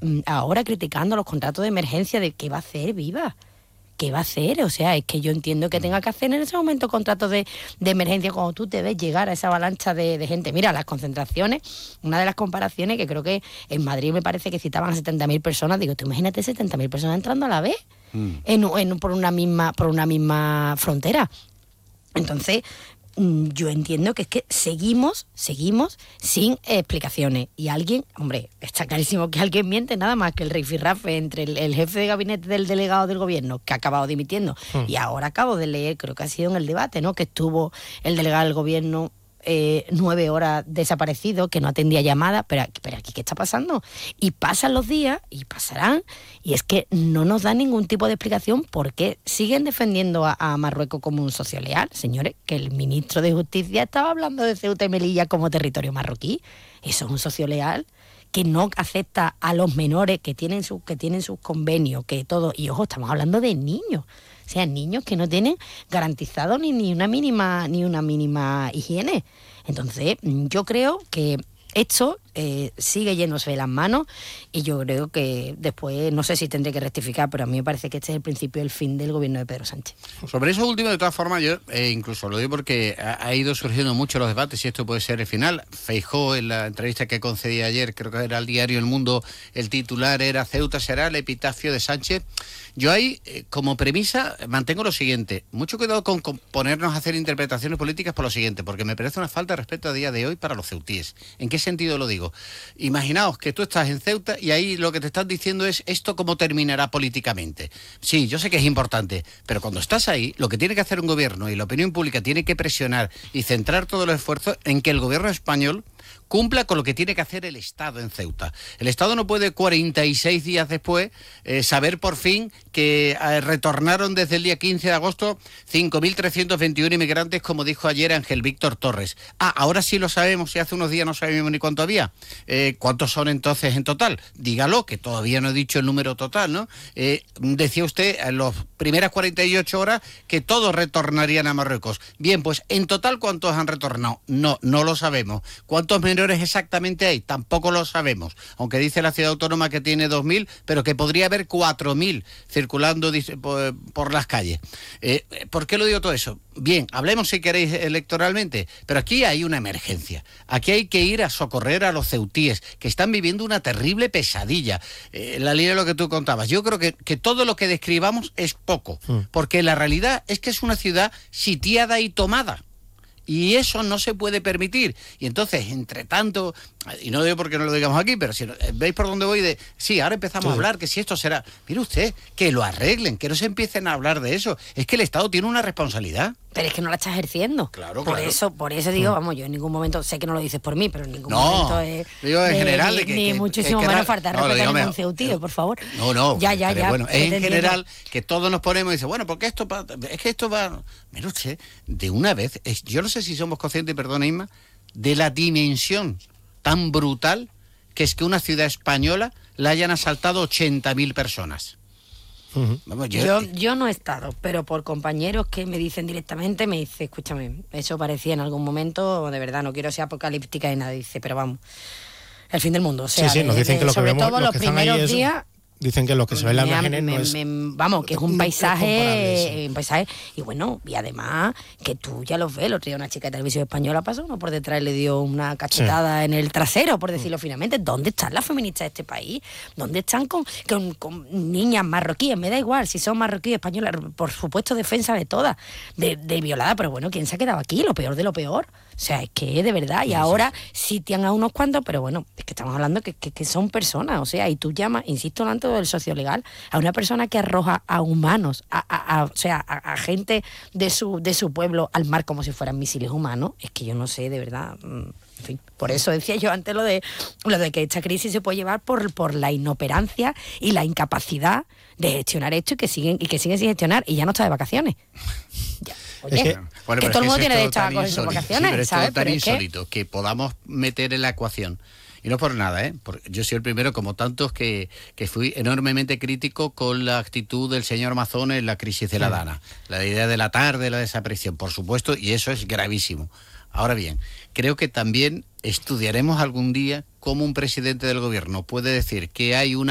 ahora criticando los contratos de emergencia, de qué va a hacer Viva. ¿Qué va a hacer? O sea, es que yo entiendo que tenga que hacer en ese momento contratos de emergencia cuando tú te ves llegar a esa avalancha de gente. Mira, las concentraciones, una de las comparaciones que creo que en Madrid me parece que citaban a 70.000 personas. Digo, tú imagínate 70.000 personas entrando a la vez por una misma frontera. Entonces, yo entiendo que es que seguimos sin explicaciones. Y alguien, hombre, está clarísimo que alguien miente, nada más que el rifirrafe entre el jefe de gabinete del delegado del gobierno, que ha acabado dimitiendo, y ahora acabo de leer, creo que ha sido en el debate, ¿no?, que estuvo el delegado del gobierno 9 horas desaparecido, que no atendía llamadas, pero aquí ¿qué está pasando? Y pasan los días, y pasarán, y es que no nos dan ningún tipo de explicación por qué siguen defendiendo a Marruecos como un socio leal. Señores, que el ministro de Justicia estaba hablando de Ceuta y Melilla como territorio marroquí. Eso es un socio leal que no acepta a los menores, que tienen sus convenios, que todo, y ojo, estamos hablando de niños. O sea, niños que no tienen garantizado ni una mínima higiene. Entonces, yo creo que esto sigue yéndose de las manos, y yo creo que después, no sé si tendré que rectificar, pero a mí me parece que este es el principio del fin del gobierno de Pedro Sánchez. Sobre eso último, de todas formas, yo incluso lo digo porque ha ido surgiendo mucho los debates si esto puede ser el final. Feijóo, en la entrevista que concedí ayer, creo que era al diario El Mundo, el titular era: Ceuta será el epitafio de Sánchez. Yo ahí, como premisa, mantengo lo siguiente: mucho cuidado con ponernos a hacer interpretaciones políticas por lo siguiente, porque me parece una falta de respeto a día de hoy para los ceutíes. ¿En qué sentido lo digo? Imaginaos que tú estás en Ceuta y ahí lo que te están diciendo es esto cómo terminará políticamente. Sí, yo sé que es importante, pero cuando estás ahí, lo que tiene que hacer un gobierno y la opinión pública tiene que presionar y centrar todos los esfuerzos en que el gobierno español cumpla con lo que tiene que hacer el Estado en Ceuta. El Estado no puede 46 días después saber por fin que retornaron desde el día 15 de agosto 5.321 inmigrantes, como dijo ayer Ángel Víctor Torres. Ahora sí lo sabemos, y hace unos días no sabíamos ni cuánto había. ¿Cuántos son entonces en total? Dígalo, que todavía no he dicho el número total, ¿no? Decía usted en las primeras 48 horas que todos retornarían a Marruecos. Bien, pues en total, ¿cuántos han retornado? No lo sabemos. ¿Cuántos menores exactamente hay? Tampoco lo sabemos, aunque dice la ciudad autónoma que tiene 2.000, pero que podría haber 4.000 circulando por las calles. ¿Por qué lo digo todo eso? Bien, hablemos si queréis electoralmente, pero aquí hay una emergencia. Aquí hay que ir a socorrer a los ceutíes, que están viviendo una terrible pesadilla. La línea de lo que tú contabas. Yo creo que todo lo que describamos es poco, porque la realidad es que es una ciudad sitiada y tomada. Y eso no se puede permitir. Y entonces, entre tanto, y no digo porque no lo digamos aquí, pero si veis por dónde voy, sí, ahora empezamos a hablar que si esto será... Mire usted, que lo arreglen, que no se empiecen a hablar de eso. Es que el Estado tiene una responsabilidad. Pero es que no la está ejerciendo. Claro. Por eso digo, vamos, yo en ningún momento, sé que no lo dices por mí, pero en ningún momento digo en general ni muchísimo menos falta de respeto a ningún ceutío, por favor. No. Ya. Bueno, es en general que todos nos ponemos y dicen, bueno, porque esto va... Mira usted, de una vez, yo no sé si somos conscientes, perdona Inma, de la dimensión tan brutal que es que una ciudad española la hayan asaltado 80.000 personas. Vamos, yo no he estado, pero por compañeros que me dicen directamente, me dice, escúchame, eso parecía en algún momento, de verdad, no quiero ser apocalíptica y nada, dice, pero vamos, el fin del mundo. O sea, sí, nos dicen que lo que sobre vemos, todo los primeros días... Dicen que lo que se ve en las imágenes no es... Vamos, que es un paisaje, y bueno, y además que tú ya los ves. El otro día una chica de Televisión Española pasó uno por detrás y le dio una cachetada en el trasero, por decirlo finamente. ¿Dónde están las feministas de este país? ¿Dónde están con niñas marroquíes? Me da igual si son marroquíes, españolas, por supuesto defensa de todas, de violada, pero bueno, ¿quién se ha quedado aquí? Lo peor de lo peor. O sea, es que de verdad, y ahora sitian a unos cuantos, pero bueno, es que estamos hablando que son personas, o sea, y tú llamas, insisto, antes del socio legal, a una persona que arroja a humanos, a gente de su pueblo al mar como si fueran misiles humanos. Es que yo no sé, de verdad, en fin, por eso decía yo antes lo de que esta crisis se puede llevar por la inoperancia y la incapacidad de gestionar esto y que siguen sin gestionar, y ya no está de vacaciones. Ya. Oye, que todo el mundo tiene derecho a coger sus vacaciones, pero ¿sabes? Es tan insólito que podamos meter en la ecuación. Y no por nada, yo soy el primero, como tantos, que fui enormemente crítico con la actitud del señor Mazón en la crisis de la Dana. La idea de la tarde, la desaparición, por supuesto, y eso es gravísimo. Ahora bien, creo que también estudiaremos algún día cómo un presidente del gobierno puede decir que hay una